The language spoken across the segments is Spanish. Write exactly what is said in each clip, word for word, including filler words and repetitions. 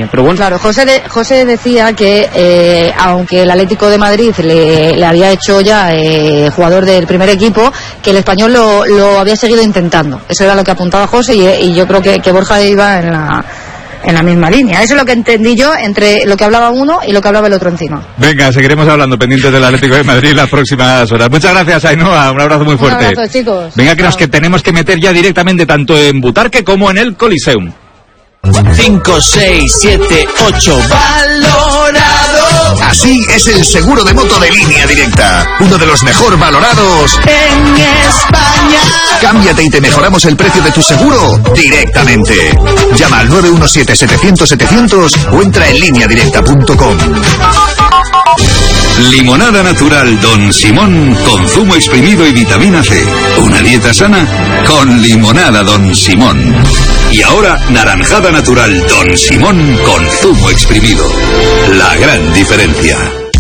España. Pero bueno. Claro, José, de, José decía que eh, aunque el Atlético de Madrid le, le había hecho ya eh, jugador del primer equipo, que el Español lo, lo había seguido intentando. Eso era lo que apuntaba José y, y yo creo que, que Borja iba en la... en la misma línea. Eso es lo que entendí yo entre lo que hablaba uno y lo que hablaba el otro encima. Venga, seguiremos hablando pendientes del Atlético de Madrid las próximas horas. Muchas gracias, Ainhoa. Un abrazo muy fuerte. Un abrazo, chicos. Venga, que nos que tenemos que meter ya directamente tanto en Butarque como en el Coliseum. cinco, seis, siete, ocho valorado. Así es el seguro de moto de Línea Directa, uno de los mejor valorados en España. Cámbiate y te mejoramos el precio de tu seguro directamente. Llama al nueve uno siete, setecientos, setecientos o entra en línea directa punto com. Limonada natural Don Simón con zumo exprimido y vitamina C. Una dieta sana con limonada Don Simón. Y ahora naranjada natural Don Simón con zumo exprimido. La gran diferencia.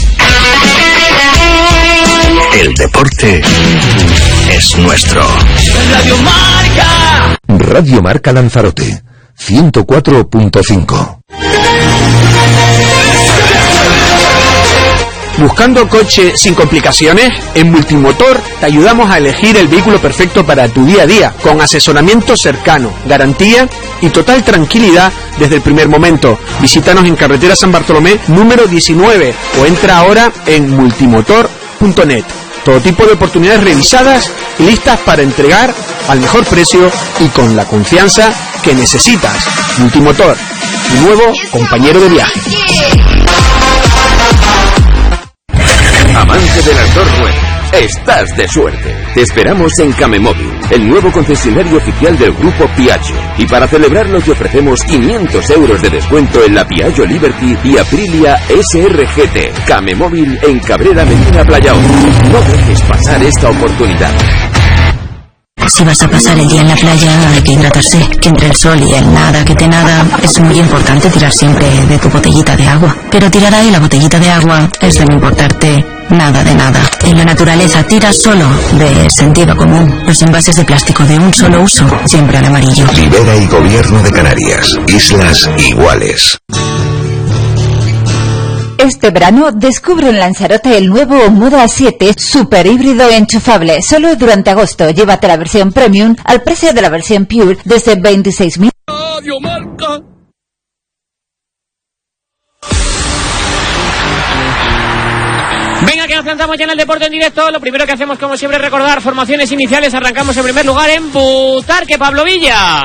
El deporte es nuestro. Radio Marca. Radio Marca Lanzarote, ciento cuatro punto cinco. ¿Buscando coche sin complicaciones? En Multimotor te ayudamos a elegir el vehículo perfecto para tu día a día, con asesoramiento cercano, garantía y total tranquilidad desde el primer momento. Visítanos en carretera San Bartolomé número diecinueve o entra ahora en multimotor punto net. Todo tipo de oportunidades revisadas y listas para entregar al mejor precio y con la confianza que necesitas. Multimotor, tu nuevo compañero de viaje. Amante de las dos ruedas, estás de suerte. Te esperamos en Camemóvil, el nuevo concesionario oficial del grupo Piaggio. Y para celebrarlo te ofrecemos quinientos euros de descuento en la Piaggio Liberty y Aprilia S R G T. Camemóvil en Cabrera Medina Playao. No dejes pasar esta oportunidad. Si vas a pasar el día en la playa hay que hidratarse, que entre el sol y el nada que te nada es muy importante tirar siempre de tu botellita de agua. Pero tirar ahí la botellita de agua es de no importarte nada de nada. En la naturaleza tira solo de sentido común. Los envases de plástico de un solo uso, siempre al amarillo. Libera y Gobierno de Canarias. Islas iguales. Este verano descubre en Lanzarote el nuevo Moda siete super híbrido enchufable. Solo durante agosto. Llévate la versión Premium al precio de la versión Pure desde veintiséis mil. Radio Marca. Venga, que nos lanzamos ya en el deporte en directo. Lo primero que hacemos, como siempre, es recordar formaciones iniciales. Arrancamos en primer lugar en Butarque, Pablo Villa.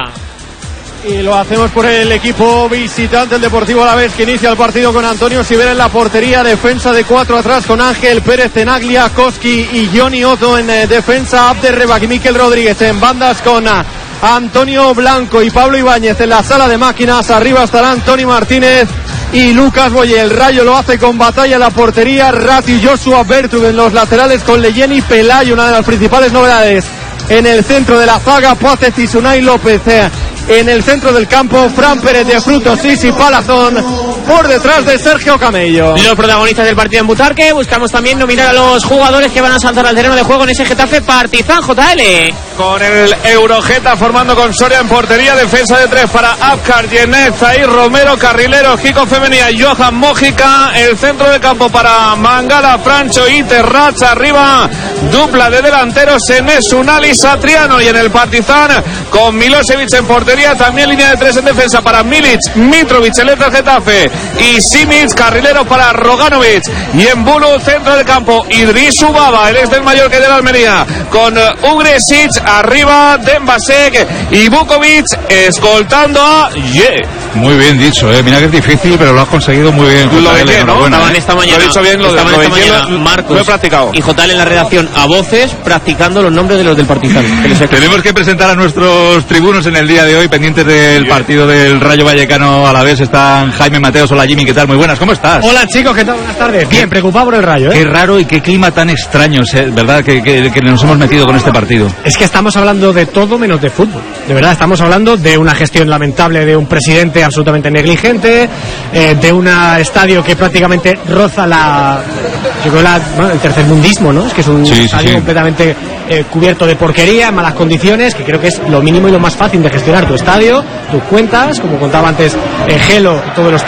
Y lo hacemos por el equipo visitante, el Deportivo Alavés, que inicia el partido con Antonio Sivera en la portería. Defensa de cuatro atrás con Ángel Pérez, Tenaglia, Koski y Johnny Otto en eh, defensa. Abderrebak y Miquel Rodríguez en bandas con uh, Antonio Blanco y Pablo Ibáñez en la sala de máquinas. Arriba estarán Tony Martínez y Lucas Boye. El Rayo lo hace con Batalla en la portería. Ratti y Joshua Bertrud en los laterales con Leyen y Pelayo. Una de las principales novedades en el centro de la zaga. Poaces y Sunay López. Eh, En el centro del campo, Fran Pérez de Frutos, Sisi Palazón, por detrás de Sergio Camello. Los protagonistas del partido en Butarque. Buscamos también nominar a los jugadores que van a saltar al terreno de juego en ese Getafe Partizan, J L. Con el Eurogeta formando con Soria en portería, defensa de tres para Abkar, Yenez, Zahir Romero, carrilero, Kiko Femenía, Johan Mójica, el centro de campo para Mangala, Francho y Terrats, arriba, dupla de delanteros, Enes Unali, Satriano, y en el Partizan con Milosevic en portería, también línea de tres en defensa para Milic, Mitrovic, el del Getafe, y Simic, carrilero para Roganovic, y en Bulu, centro del campo, Idris Ubaba, el ex del Mallorca de la Almería, con Ugresic, arriba, Dembasek y Vukovic, escoltando a Ye. Muy bien dicho, eh. Mira que es difícil, pero lo has conseguido muy bien. Lo de bien, ¿no? Estaban esta mañana, lo he dicho bien, lo estaban de, esta lo de mañana lo, Marcos lo he practicado. y J L en la redacción a voces practicando los nombres de los del Partizan. Tenemos que presentar a nuestros tribunos en el día de hoy, pendientes del partido del Rayo Vallecano Alavés. Están Jaime Mateos. Hola Jimmy, ¿qué tal? Muy buenas, ¿cómo estás? Hola chicos, ¿qué tal? Buenas tardes. Bien, preocupado por el Rayo, ¿eh? Qué raro y qué clima tan extraño, ¿verdad? Que, que, que nos hemos metido con este partido. Es que estamos hablando de todo menos de fútbol. De verdad, estamos hablando de una gestión lamentable de un presidente absolutamente negligente, eh, de un estadio que prácticamente roza la, yo creo la, bueno, el tercermundismo, ¿no? Es que es un sí, estadio sí, sí. completamente eh, cubierto de porquería, en malas condiciones, que creo que es lo mínimo y lo más fácil de gestionar tu estadio, tus cuentas, como contaba antes eh, Gelo, todos los